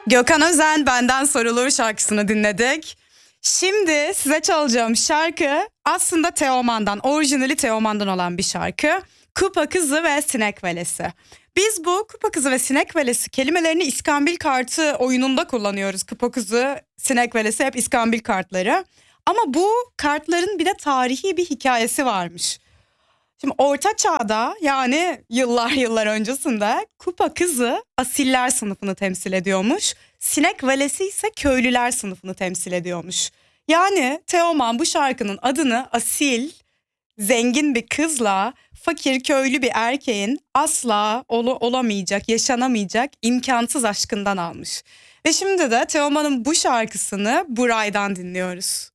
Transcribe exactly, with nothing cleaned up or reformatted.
Gökhan Özen Benden Sorulur şarkısını dinledik. Şimdi size çalacağım şarkı aslında Teoman'dan, orijinali Teoman'dan olan bir şarkı. Kupa Kızı ve Sinek Velesi. Biz bu Kupa Kızı ve Sinek Velesi kelimelerini İskambil kartı oyununda kullanıyoruz. Kupa Kızı, Sinek Velesi hep İskambil kartları. Ama bu kartların bir de tarihi bir hikayesi varmış. Şimdi Orta Çağ'da, yani yıllar yıllar öncesinde Kupa Kızı asiller sınıfını temsil ediyormuş. Sinek Velesi ise köylüler sınıfını temsil ediyormuş. Yani Teoman bu şarkının adını asil, zengin bir kızla fakir köylü bir erkeğin asla ol- olamayacak, yaşanamayacak imkansız aşkından almış. Ve şimdi de Teoman'ın bu şarkısını Buray'dan dinliyoruz.